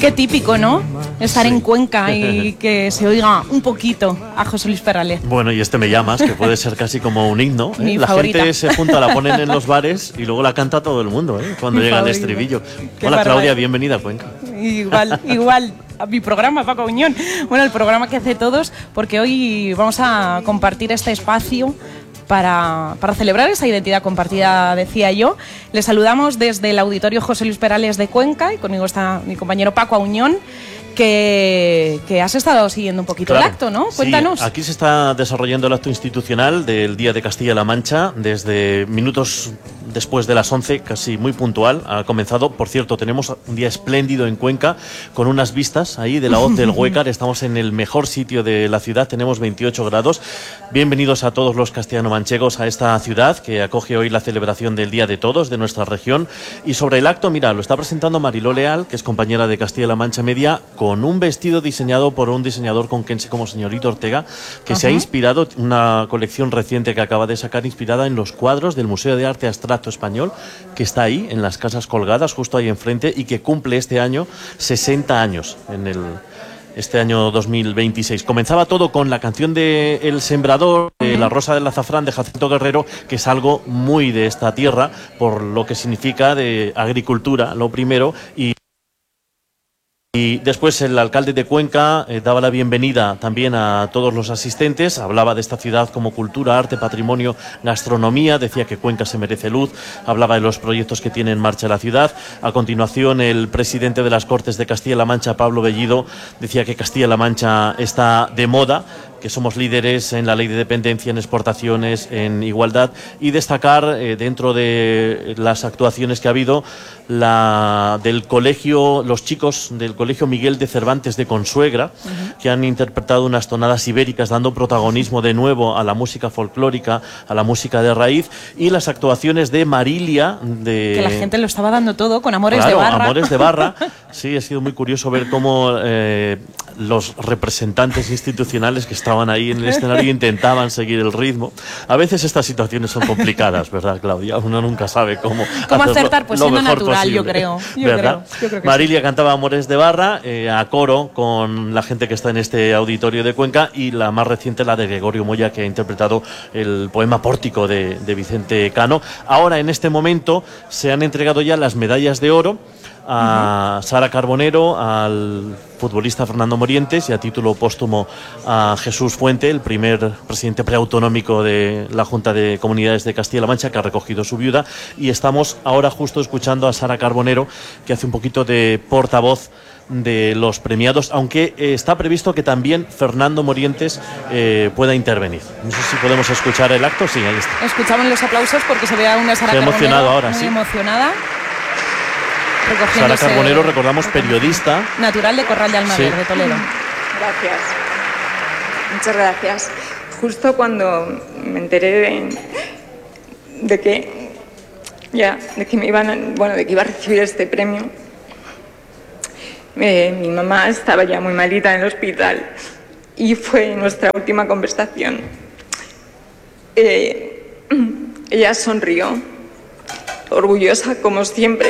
Qué típico, ¿no? Estar en Cuenca y que se oiga un poquito a José Luis Perales. Bueno, y Este me llamas, que puede ser casi como un himno, ¿eh? Mi La favorita. gente se junta, la ponen en los bares y luego la canta todo el mundo, ¿eh? Cuando llega el estribillo. Hola Claudia, bienvenida a Cuenca. Igual a mi programa, Paco Auñón. Bueno, el programa que hace todos, porque hoy vamos a compartir este espacio para celebrar esa identidad compartida, decía yo. Les saludamos desde el Auditorio José Luis Perales de Cuenca y conmigo está mi compañero Paco Auñón, que has estado siguiendo un poquito el acto, ¿no? Cuéntanos. Sí, aquí se está desarrollando el acto institucional del Día de Castilla-La Mancha desde minutos después de las 11, casi muy puntual, ha comenzado. Por cierto, tenemos un día espléndido en Cuenca, con unas vistas ahí de la hoz del Huécar. Estamos en el mejor sitio de la ciudad, tenemos 28 grados. Bienvenidos a todos los castellano-manchegos a esta ciudad que acoge hoy la celebración del Día de Todos de nuestra región. Y sobre el acto, mira, lo está presentando Mariló Leal, que es compañera de Castilla-La Mancha Media, con un vestido diseñado por un diseñador conquense como Señorito Ortega, que se ha inspirado, una colección reciente que acaba de sacar, inspirada en los cuadros del Museo de Arte Abstracto Español, que está ahí, en las Casas Colgadas, justo ahí enfrente, y que cumple este año 60 años, este año 2026. Comenzaba todo con la canción de El Sembrador, La Rosa del Azafrán, de Jacinto Guerrero, que es algo muy de esta tierra, por lo que significa de agricultura, lo primero, y después el alcalde de Cuenca daba la bienvenida también a todos los asistentes, hablaba de esta ciudad como cultura, arte, patrimonio, gastronomía, decía que Cuenca se merece luz, hablaba de los proyectos que tiene en marcha la ciudad. A continuación, el presidente de las Cortes de Castilla-La Mancha, Pablo Bellido, decía que Castilla-La Mancha está de moda, que somos líderes en la ley de dependencia, en exportaciones, en igualdad, y destacar dentro de las actuaciones que ha habido del colegio, los chicos del colegio Miguel de Cervantes de Consuegra, que han interpretado unas tonadas ibéricas dando protagonismo de nuevo a la música folclórica, a la música de raíz, y las actuaciones de Marilia, que la gente lo estaba dando todo con Amores de Barra. Amores de Barra. Sí, ha sido muy curioso ver cómo los representantes institucionales que estaban ahí en el escenario intentaban seguir el ritmo. A veces estas situaciones son complicadas, ¿verdad, Claudia? Uno nunca sabe cómo acertar, pues siendo natural, posible, yo creo. Yo creo que Marilia sí. cantaba Amores de Barra a coro con la gente que está en este auditorio de Cuenca, y la más reciente, la de Gregorio Moya, que ha interpretado el poema Pórtico de Vicente Cano. Ahora, en este momento, se han entregado ya las medallas de oro a Sara Carbonero, al futbolista Fernando Morientes, y a título póstumo a Jesús Fuente, el primer presidente preautonómico de la Junta de Comunidades de Castilla-La Mancha, que ha recogido su viuda. Y estamos ahora justo escuchando a Sara Carbonero, que hace un poquito de portavoz de los premiados, aunque está previsto que también Fernando Morientes pueda intervenir. No sé si podemos escuchar el acto. Sí, ahí está. Escuchamos los aplausos porque se ve a una Sara Carbonero emocionado ahora, muy sí. emocionada. Sara Carbonero, recordamos, periodista. Natural de Corral de Almaguer, sí, de Toledo. Gracias. Muchas gracias. Justo cuando me enteré de que iba a recibir este premio, mi mamá estaba ya muy malita en el hospital y fue nuestra última conversación. Ella sonrió, orgullosa como siempre,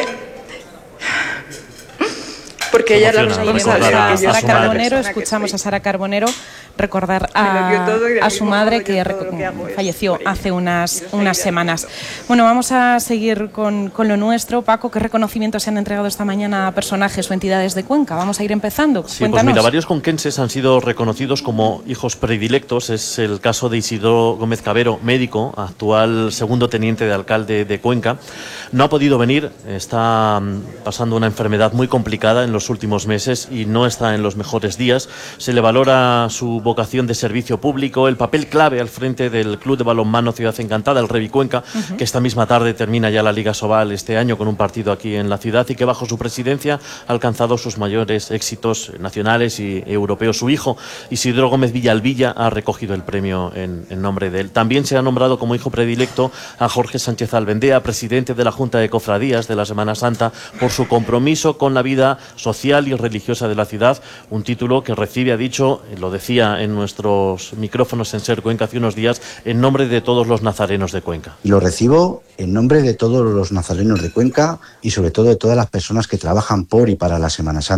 porque ella es la responsable. Sara Carbonero, escuchamos a Sara Carbonero recordar a su madre, que falleció hace unas semanas. Bueno, vamos a seguir con lo nuestro. Paco, ¿qué reconocimientos se han entregado esta mañana a personajes o entidades de Cuenca? Vamos a ir empezando. Sí, Cuéntanos. pues mira, varios conquenses han sido reconocidos como hijos predilectos. Es el caso de Isidro Gómez Cabero, médico, actual segundo teniente de alcalde de Cuenca. No ha podido venir, está pasando una enfermedad muy complicada en los últimos meses y no está en los mejores días. Se le valora su vocación de servicio público, el papel clave al frente del Club de Balonmano Ciudad Encantada, el Revi Cuenca, que esta misma tarde termina ya la Liga Sobal este año con un partido aquí en la ciudad, y que bajo su presidencia ha alcanzado sus mayores éxitos nacionales y europeos. Su hijo, Isidro Gómez Villalvilla, ha recogido el premio en nombre de él. También se ha nombrado como hijo predilecto a Jorge Sánchez Albendea, presidente de la Junta de Cofradías de la Semana Santa, por su compromiso con la vida social y religiosa de la ciudad, un título que recibe, ha dicho, lo decía en nuestros micrófonos en Ser Cuenca hace unos días, en nombre de todos los nazarenos de Cuenca. Y lo recibo en nombre de todos los nazarenos de Cuenca y sobre todo de todas las personas que trabajan por y para la Semana Santa.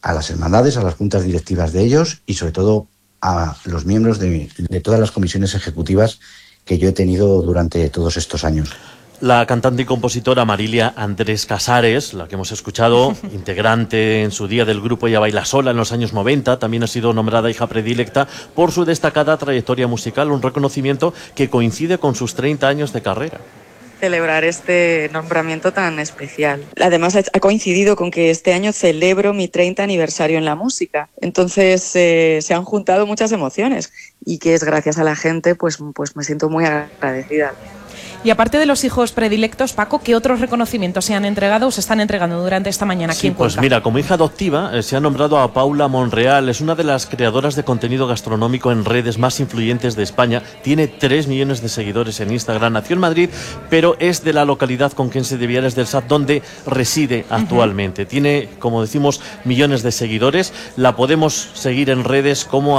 a las hermandades, a las juntas directivas de ellos y sobre todo a los miembros de todas las comisiones ejecutivas que yo he tenido durante todos estos años. La cantante y compositora Marilia Andrés Casares, la que hemos escuchado, integrante en su día del grupo Ella Baila Sola en los años 90, también ha sido nombrada hija predilecta por su destacada trayectoria musical, un reconocimiento que coincide con sus 30 años de carrera. Celebrar este nombramiento tan especial. Además ha coincidido con que este año celebro mi 30 aniversario en la música. Entonces se han juntado muchas emociones y que es gracias a la gente, pues me siento muy agradecida. Y aparte de los hijos predilectos, Paco, ¿qué otros reconocimientos se han entregado o se están entregando durante esta mañana aquí en Cuenca? Pues mira, como hija adoptiva se ha nombrado a Paula Monreal. Es una de las creadoras de contenido gastronómico en redes más influyentes de España. Tiene 3 millones de seguidores en Instagram. Nació en Madrid, pero es de la localidad conquense de Villares del Sar, donde reside actualmente. Tiene, como decimos, millones de seguidores. La podemos seguir en redes como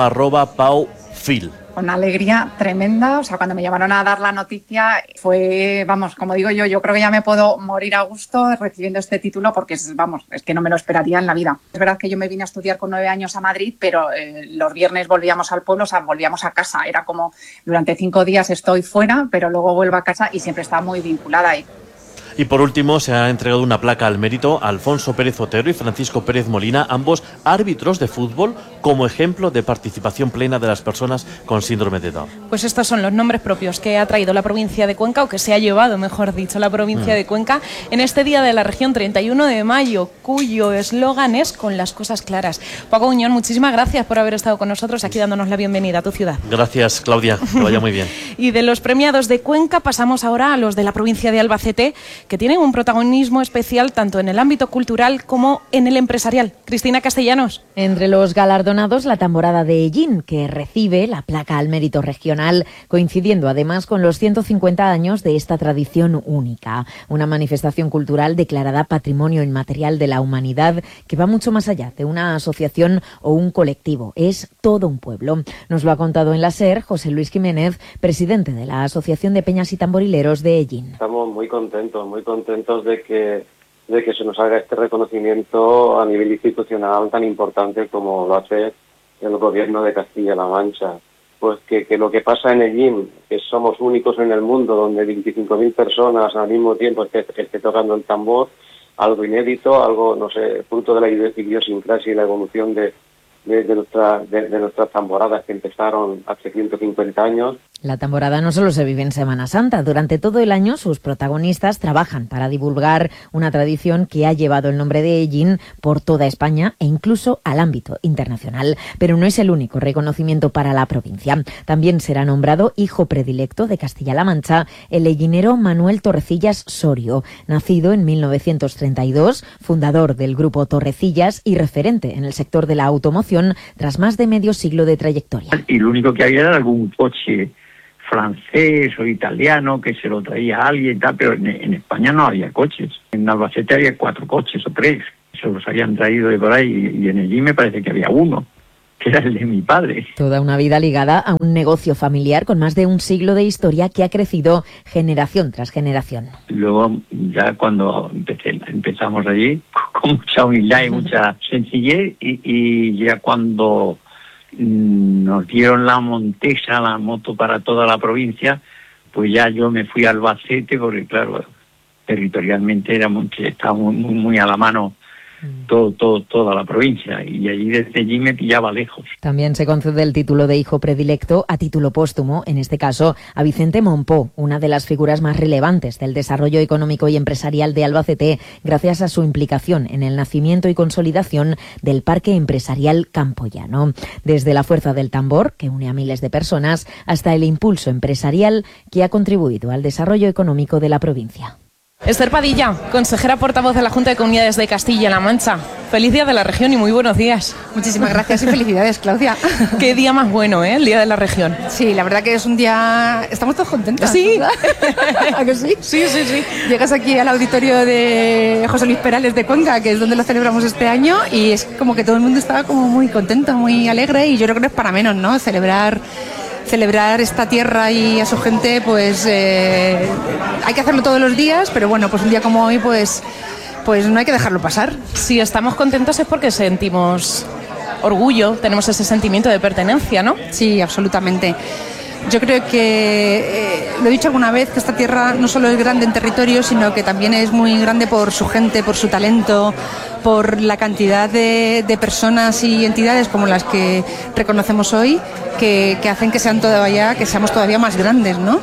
@paufil. Una alegría tremenda, o sea, cuando me llamaron a dar la noticia fue, vamos, como digo yo creo que ya me puedo morir a gusto recibiendo este título porque, es que no me lo esperaría en la vida. Es verdad que yo me vine a estudiar con 9 años a Madrid, pero los viernes volvíamos al pueblo, o sea, volvíamos a casa. Era como, durante 5 días estoy fuera, pero luego vuelvo a casa y siempre estaba muy vinculada ahí. Y por último, se ha entregado una placa al mérito a Alfonso Pérez Otero y Francisco Pérez Molina, ambos árbitros de fútbol, como ejemplo de participación plena de las personas con síndrome de Down. Pues estos son los nombres propios que ha traído la provincia de Cuenca, o que se ha llevado, mejor dicho, la provincia de Cuenca, en este Día de la Región 31 de mayo, cuyo eslogan es "con las cosas claras". Paco Auñón, muchísimas gracias por haber estado con nosotros aquí dándonos la bienvenida a tu ciudad. Gracias, Claudia, que vaya muy bien. Y de los premiados de Cuenca pasamos ahora a los de la provincia de Albacete, que tienen un protagonismo especial tanto en el ámbito cultural como en el empresarial. Cristina Castellanos. Entre los galardonados, la tamborada de Ellín, que recibe la placa al mérito regional, coincidiendo además con los 150 años de esta tradición única. Una manifestación cultural declarada Patrimonio Inmaterial de la Humanidad, que va mucho más allá de una asociación o un colectivo. Es todo un pueblo. Nos lo ha contado en la SER José Luis Jiménez, presidente de la Asociación de Peñas y Tamborileros de Ellín. Estamos muy contentos de que se nos haga este reconocimiento a nivel institucional tan importante como lo hace el gobierno de Castilla-La Mancha. Pues que lo que pasa en Ellín, que somos únicos en el mundo, donde 25.000 personas al mismo tiempo esté tocando el tambor, algo inédito, algo, no sé, fruto de la idiosincrasia y la evolución de nuestras tamboradas que empezaron hace 150 años. La tamborada no solo se vive en Semana Santa. Durante todo el año sus protagonistas trabajan para divulgar una tradición que ha llevado el nombre de Ellín por toda España e incluso al ámbito internacional. Pero no es el único reconocimiento para la provincia. También será nombrado hijo predilecto de Castilla-La Mancha el ellinero Manuel Torrecillas Sorio, nacido en 1932, fundador del grupo Torrecillas y referente en el sector de la automoción tras más de medio siglo de trayectoria. Y lo único que había era algún coche francés o italiano que se lo traía a alguien y tal, pero en España no había coches. En Albacete había 4 coches o 3, se los habían traído de por ahí, y en Ellín me parece que había uno, que era el de mi padre. Toda una vida ligada a un negocio familiar con más de un siglo de historia que ha crecido generación tras generación. Luego, ya cuando empezamos allí, con mucha humildad y mucha sencillez, y ya cuando nos dieron la Montesa, la moto para toda la provincia, pues ya yo me fui a Albacete, porque claro, territorialmente estaba muy a la mano toda la provincia, y allí desde allí me pillaba lejos. También se concede el título de hijo predilecto a título póstumo, en este caso a Vicente Monpó, una de las figuras más relevantes del desarrollo económico y empresarial de Albacete, gracias a su implicación en el nacimiento y consolidación del Parque Empresarial Campoyano. Desde la fuerza del tambor, que une a miles de personas, hasta el impulso empresarial que ha contribuido al desarrollo económico de la provincia. Esther Padilla, consejera portavoz de la Junta de Comunidades de Castilla-La Mancha. Feliz Día de la Región y muy buenos días. Muchísimas gracias y felicidades, Claudia. Qué día más bueno, ¿eh? El Día de la Región. Sí, la verdad que es un día... Estamos todos contentos. Sí. ¿A que sí? Sí. Llegas aquí al auditorio de José Luis Perales de Cuenca, que es donde lo celebramos este año, y es como que todo el mundo estaba como muy contento, muy alegre, y yo creo que no es para menos, ¿no? Celebrar esta tierra y a su gente, pues hay que hacerlo todos los días, pero bueno, pues un día como hoy, pues pues no hay que dejarlo pasar. Si estamos contentos es porque sentimos orgullo, tenemos ese sentimiento de pertenencia, ¿no? Sí, absolutamente. Yo creo que, lo he dicho alguna vez, que esta tierra no solo es grande en territorio, sino que también es muy grande por su gente, por su talento, por la cantidad de personas y entidades como las que reconocemos hoy, que hacen que seamos todavía más grandes, ¿no?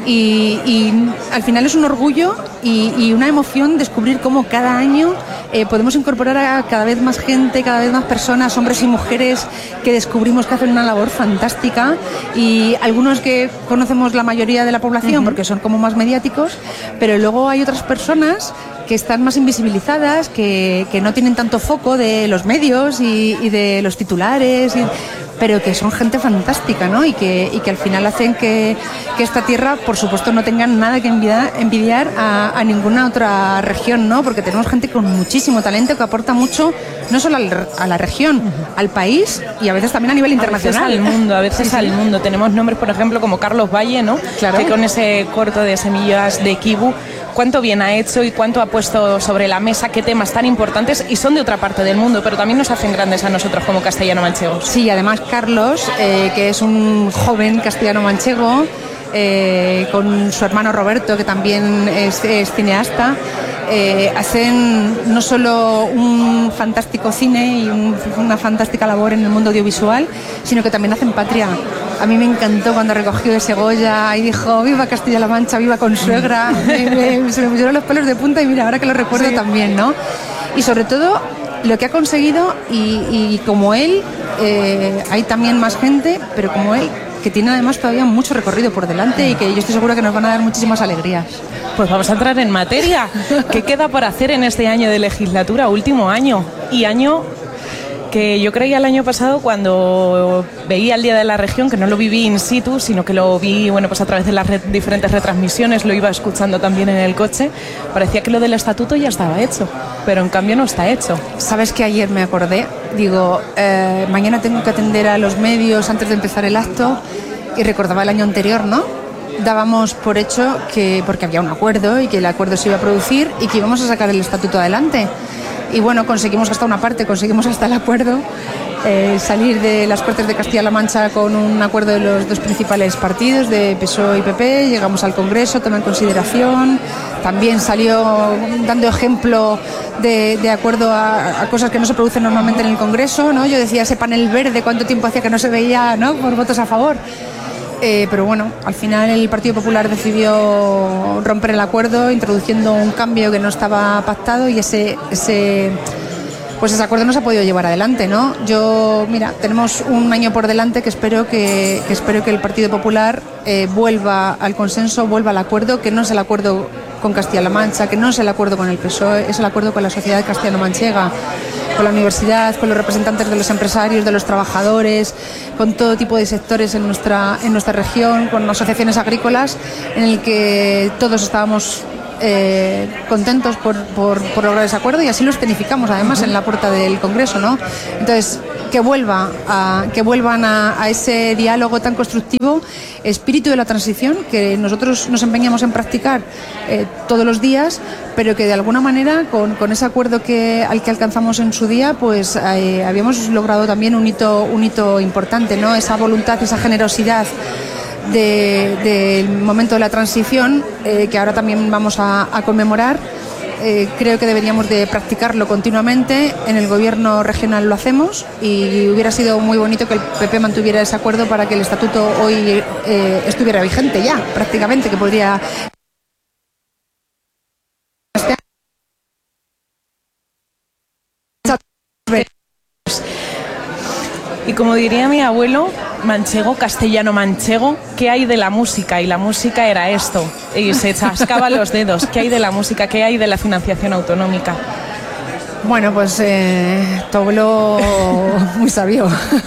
Y al final es un orgullo y una emoción descubrir cómo cada año podemos incorporar a cada vez más gente, cada vez más personas, hombres y mujeres, que descubrimos que hacen una labor fantástica, y algunos que conocemos la mayoría de la población porque son como más mediáticos, pero luego hay otras personas que están más invisibilizadas, que no tienen tanto foco de los medios y de los titulares, pero que son gente fantástica, ¿no? Y que al final hacen que esta tierra, por supuesto, no tenga nada que envidiar a ninguna otra región, ¿no? Porque tenemos gente con muchísimo talento que aporta mucho, no solo a la región, al país, y a veces también a nivel internacional. A veces al mundo. Tenemos nombres, por ejemplo, como Carlos Valle, ¿no? Claro. Que con ese corto de Semillas de Kibu, cuánto bien ha hecho y cuánto ha puesto sobre la mesa, qué temas tan importantes, y son de otra parte del mundo, pero también nos hacen grandes a nosotros como castellano-manchegos. Sí, además Carlos, que es un joven castellano-manchego, con su hermano Roberto, que también es cineasta, hacen no solo un fantástico cine y una fantástica labor en el mundo audiovisual, sino que también hacen patria. A mí me encantó cuando recogió ese Goya y dijo: viva Castilla-La Mancha, viva Consuegra. Se me pusieron los pelos de punta, y mira, ahora que lo recuerdo también, ¿no? Y sobre todo lo que ha conseguido, y como él, hay también más gente, pero como él, que tiene además todavía mucho recorrido por delante, y que yo estoy segura que nos van a dar muchísimas alegrías. Pues vamos a entrar en materia. ¿Qué queda por hacer en este año de legislatura, último año? Y año que yo creía el año pasado, cuando veía el Día de la Región, que no lo viví in situ, sino que lo vi, bueno, pues a través de las diferentes retransmisiones, lo iba escuchando también en el coche, parecía que lo del estatuto ya estaba hecho, pero en cambio no está hecho. ¿Sabes que ayer me acordé? Digo, mañana tengo que atender a los medios antes de empezar el acto, y recordaba el año anterior, ¿no? Dábamos por hecho que, porque había un acuerdo y que el acuerdo se iba a producir y que íbamos a sacar el estatuto adelante. Y bueno, conseguimos hasta una parte, conseguimos hasta el acuerdo, salir de las Cortes de Castilla-La Mancha con un acuerdo de los dos principales partidos, de PSOE y PP, llegamos al Congreso, toma en consideración, también salió dando ejemplo de acuerdo a cosas que no se producen normalmente en el Congreso, ¿no? Yo decía, ese panel verde, ¿cuánto tiempo hacía que no se veía, ¿no?, por votos a favor? Pero bueno, al final el Partido Popular decidió romper el acuerdo, introduciendo un cambio que no estaba pactado, y ese acuerdo no se ha podido llevar adelante, ¿no? Mira, tenemos un año por delante que espero que el Partido Popular vuelva al consenso, vuelva al acuerdo, que no es el acuerdo con Castilla-La Mancha, que no es el acuerdo con el PSOE, es el acuerdo con la sociedad castellano-manchega, con la universidad, con los representantes de los empresarios, de los trabajadores, con todo tipo de sectores en nuestra región, con asociaciones agrícolas, en el que todos estábamos contentos por lograr ese acuerdo, y así lo escenificamos además en la puerta del Congreso, ¿no? Entonces, que vuelvan a ese diálogo tan constructivo, espíritu de la transición, que nosotros nos empeñamos en practicar todos los días, pero que de alguna manera con ese acuerdo al que alcanzamos en su día, pues habíamos logrado también un hito importante, ¿no? Esa voluntad, esa generosidad del momento de la transición, que ahora también vamos a conmemorar. Creo que deberíamos de practicarlo continuamente. En el gobierno regional lo hacemos, y hubiera sido muy bonito que el PP mantuviera ese acuerdo para que el estatuto hoy estuviera vigente ya, prácticamente, que podría... Y como diría mi abuelo, manchego, castellano-manchego, ¿qué hay de la música? Y la música era esto, y se chascaba los dedos. ¿Qué hay de la música? ¿Qué hay de la financiación autonómica? Bueno, pues tu abuelo muy sabio.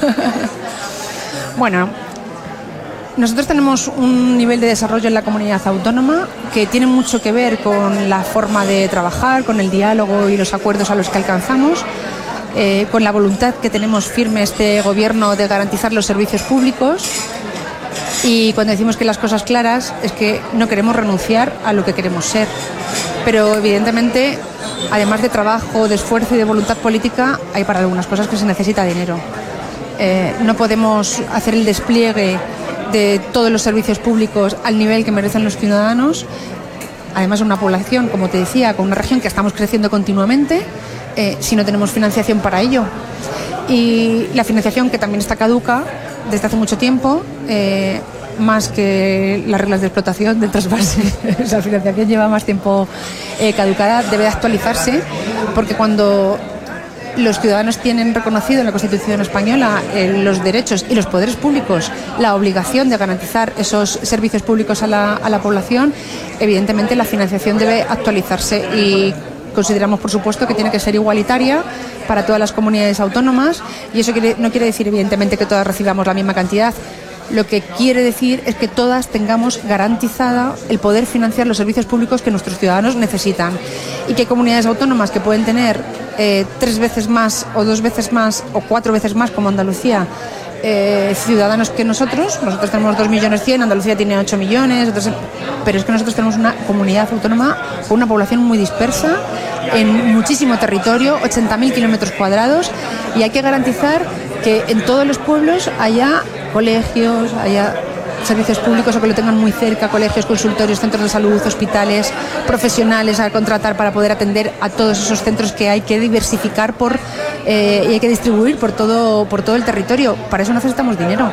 Bueno, nosotros tenemos un nivel de desarrollo en la comunidad autónoma que tiene mucho que ver con la forma de trabajar, con el diálogo y los acuerdos a los que alcanzamos, con la voluntad que tenemos firme este gobierno de garantizar los servicios públicos. Y cuando decimos que las cosas claras, es que no queremos renunciar a lo que queremos ser, pero evidentemente además de trabajo, de esfuerzo y de voluntad política, hay para algunas cosas que se necesita dinero. No podemos hacer el despliegue de todos los servicios públicos al nivel que merecen los ciudadanos. Además, una población, como te decía, con una región que estamos creciendo continuamente, si no tenemos financiación para ello. Y la financiación, que también está caduca desde hace mucho tiempo, más que las reglas de explotación del trasvase. Esa financiación lleva más tiempo caducada, debe actualizarse, porque cuando los ciudadanos tienen reconocido en la Constitución española los derechos y los poderes públicos la obligación de garantizar esos servicios públicos a la población, evidentemente la financiación debe actualizarse y consideramos, por supuesto, que tiene que ser igualitaria para todas las comunidades autónomas, y eso no quiere decir, evidentemente, que todas recibamos la misma cantidad. Lo que quiere decir es que todas tengamos garantizada el poder financiar los servicios públicos que nuestros ciudadanos necesitan, y que hay comunidades autónomas que pueden tener 3 veces más o 2 veces más o 4 veces más, como Andalucía, ciudadanos que nosotros tenemos 2,1 millones, Andalucía tiene 8 millones, pero es que nosotros tenemos una comunidad autónoma con una población muy dispersa en muchísimo territorio, 80.000 kilómetros cuadrados, y hay que garantizar que en todos los pueblos haya colegios, haya servicios públicos o que lo tengan muy cerca, colegios, consultorios, centros de salud, hospitales, profesionales a contratar para poder atender a todos esos centros que hay que diversificar y hay que distribuir por todo el territorio. Para eso necesitamos dinero.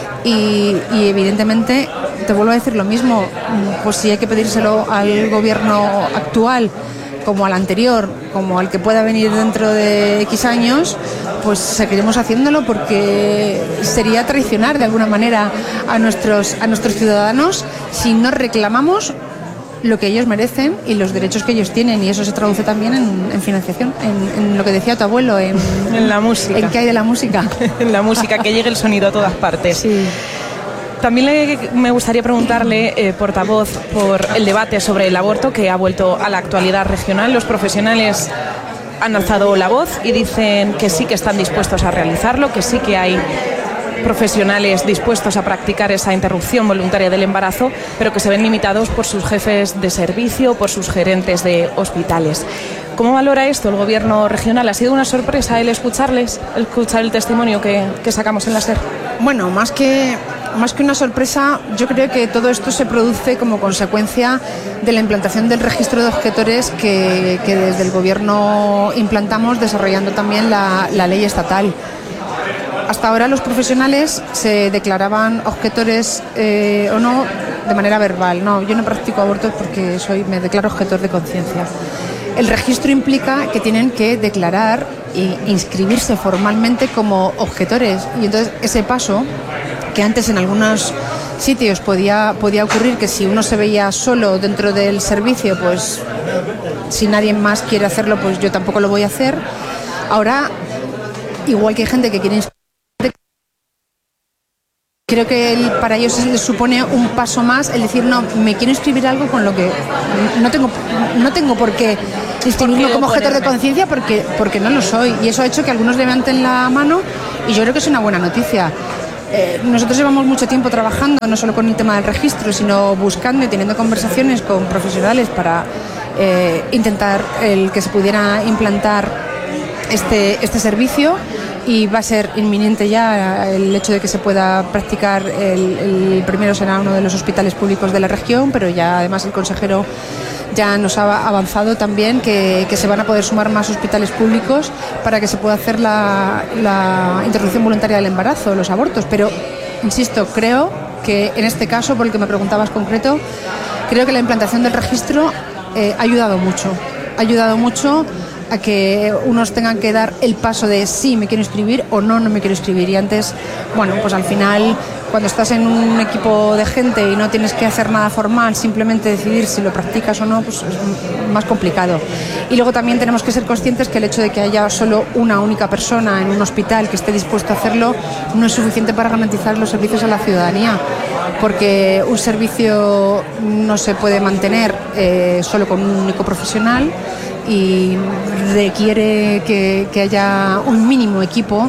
Y evidentemente, te vuelvo a decir lo mismo, pues si hay que pedírselo al gobierno actual, como al anterior, como al que pueda venir dentro de X años, pues seguiremos haciéndolo, porque sería traicionar de alguna manera a nuestros ciudadanos si no reclamamos lo que ellos merecen y los derechos que ellos tienen, y eso se traduce también en financiación, en lo que decía tu abuelo, en la música. ¿En qué hay de la música? En la música, que llegue el sonido a todas partes. Sí. También me gustaría preguntarle, portavoz, por el debate sobre el aborto, que ha vuelto a la actualidad regional. Los profesionales han alzado la voz y dicen que sí que están dispuestos a realizarlo, que sí que hay profesionales dispuestos a practicar esa interrupción voluntaria del embarazo, pero que se ven limitados por sus jefes de servicio, por sus gerentes de hospitales. ¿Cómo valora esto el gobierno regional? ¿Ha sido una sorpresa el escuchar el testimonio que sacamos en la SER? Bueno, más que una sorpresa, yo creo que todo esto se produce como consecuencia de la implantación del registro de objetores que desde el gobierno implantamos, desarrollando también la ley estatal. Hasta ahora los profesionales se declaraban objetores o no de manera verbal. No, yo no practico abortos porque me declaro objetor de conciencia. El registro implica que tienen que declarar e inscribirse formalmente como objetores, y entonces ese paso, que antes en algunos sitios podía ocurrir, que si uno se veía solo dentro del servicio, pues si nadie más quiere hacerlo, pues yo tampoco lo voy a hacer. Ahora, igual que hay gente que quiere inscribirse, creo que para ellos les supone un paso más el decir, no, me quiero inscribir algo con lo que no tengo por qué inscribirme como objetor de conciencia, porque no lo soy, y eso ha hecho que algunos levanten la mano, y yo creo que es una buena noticia. Nosotros llevamos mucho tiempo trabajando, no solo con el tema del registro, sino buscando y teniendo conversaciones con profesionales para intentar que se pudiera implantar este servicio, y va a ser inminente ya el hecho de que se pueda practicar. El primero será uno de los hospitales públicos de la región, pero ya además el consejero ya nos ha avanzado también que se van a poder sumar más hospitales públicos para que se pueda hacer la interrupción voluntaria del embarazo, los abortos. Pero, insisto, creo que en este caso, por el que me preguntabas concreto, creo que la implantación del registro ha ayudado mucho a que unos tengan que dar el paso de sí, me quiero inscribir, o no me quiero inscribir. Y antes, bueno, pues al final, cuando estás en un equipo de gente y no tienes que hacer nada formal, simplemente decidir si lo practicas o no, pues es más complicado. Y luego también tenemos que ser conscientes que el hecho de que haya solo una única persona en un hospital que esté dispuesto a hacerlo no es suficiente para garantizar los servicios a la ciudadanía, porque un servicio no se puede mantener solo con un único profesional, y requiere que haya un mínimo equipo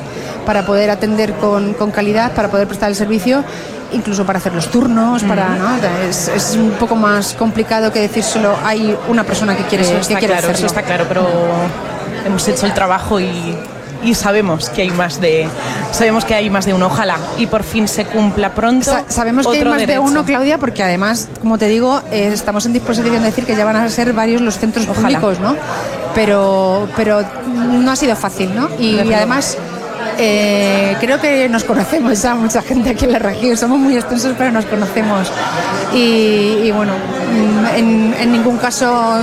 para poder atender con calidad, para poder prestar el servicio, incluso para hacer los turnos, ¿no? Es un poco más complicado que decir solo hay una persona que quiere hacerlo. Eso está claro, pero hemos hecho el trabajo y sabemos que hay más de uno, ojalá y por fin se cumpla pronto. Sabemos que hay más de uno, Claudia, porque además, como te digo, estamos en disposición de decir que ya van a ser varios los centros públicos, ¿no? Pero no ha sido fácil, ¿no? Y además creo que nos conocemos ya mucha gente aquí en la región, somos muy extensos pero nos conocemos y bueno, en ningún caso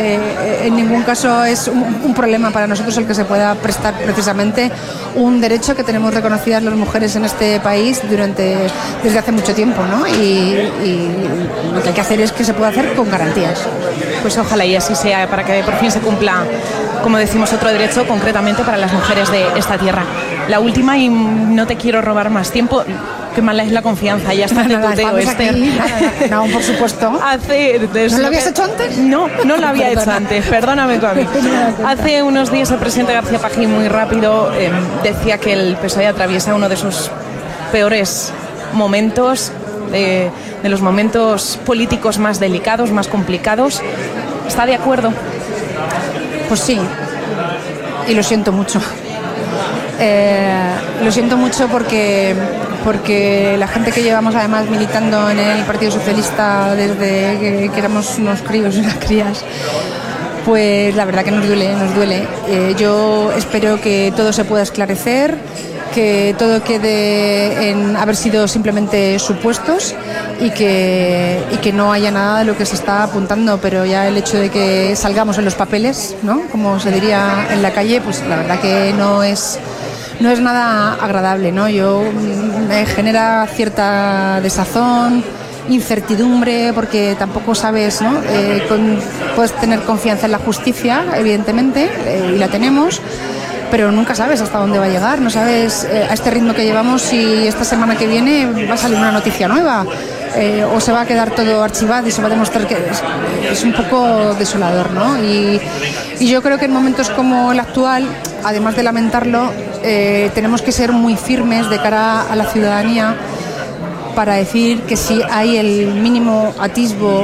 es un problema para nosotros el que se pueda prestar precisamente un derecho que tenemos reconocidas las mujeres en este país desde hace mucho tiempo, ¿no? Y lo que hay que hacer es que se pueda hacer con garantías. Pues ojalá y así sea, para que por fin se cumpla, como decimos, otro derecho concretamente para las mujeres de esta tierra. La última, y no te quiero robar más tiempo, qué mala es la confianza, ya está de tuteo, Esther. No, por supuesto. ¿No lo habías hecho antes? No lo había hecho antes, perdóname tú a mí. Hace unos días el presidente García Pajín, muy rápido, decía que el PSOE atraviesa uno de sus peores momentos, de los momentos políticos más delicados, más complicados. ¿Está de acuerdo? Pues sí, y lo siento mucho. Lo siento mucho porque la gente que llevamos además militando en el Partido Socialista desde que éramos unos críos y unas crías, pues la verdad que nos duele. Yo espero que todo se pueda esclarecer, que todo quede en haber sido simplemente supuestos y que no haya nada de lo que se está apuntando, pero ya el hecho de que salgamos en los papeles, ¿no?, como se diría en la calle, pues la verdad que no es nada agradable, ¿no? Me genera cierta desazón, incertidumbre, porque tampoco sabes, ¿no? Puedes tener confianza en la justicia, evidentemente, y la tenemos, pero nunca sabes hasta dónde va a llegar, no sabes a este ritmo que llevamos si esta semana que viene va a salir una noticia nueva, o se va a quedar todo archivado y se va a demostrar que es un poco desolador, ¿no? Y yo creo que en momentos como el actual, además de lamentarlo, tenemos que ser muy firmes de cara a la ciudadanía para decir que si hay el mínimo atisbo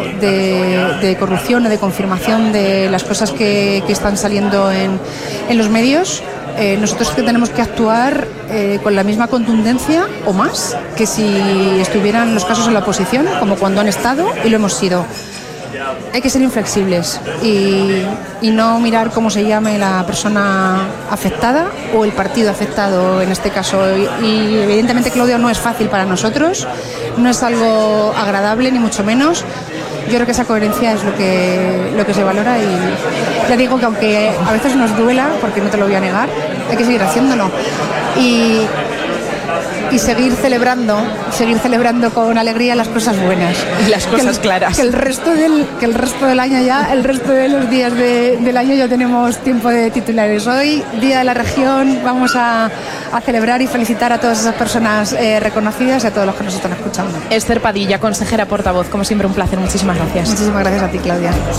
de corrupción o de confirmación de las cosas que están saliendo en los medios, nosotros que tenemos que actuar con la misma contundencia o más que si estuvieran los casos en la oposición, como cuando han estado y lo hemos sido. Hay que ser inflexibles y no mirar cómo se llame la persona afectada o el partido afectado en este caso. Y evidentemente, Claudia, no es fácil para nosotros, no es algo agradable ni mucho menos. Yo creo que esa coherencia es lo que se valora y ya digo que aunque a veces nos duela, porque no te lo voy a negar, hay que seguir haciéndolo y seguir celebrando con alegría las cosas buenas y las cosas claras. Que el resto del año ya, el resto de los días del año ya tenemos tiempo de titulares. Hoy, Día de la Región, vamos a celebrar y felicitar a todas esas personas reconocidas y a todos los que nos están escuchando. Esther Padilla, consejera portavoz, como siempre un placer, muchísimas gracias. Muchísimas gracias a ti, Claudia.